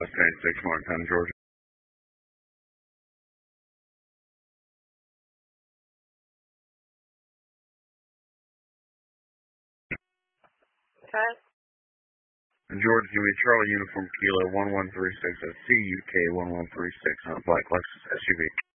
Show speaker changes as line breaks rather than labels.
Mustang 6, Montana, Georgia.
Okay.
George, give me Charlie Uniform Kilo 1136 at CUK 1136 on a black Lexus SUV.